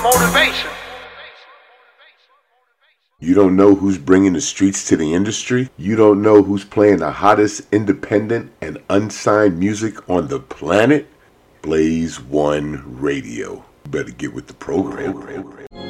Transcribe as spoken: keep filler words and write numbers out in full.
motivation. You don't know who's bringing the streets to the industry? You don't know who's playing the hottest independent and unsigned music on the planet? Blaze One Radio. Better get with the program.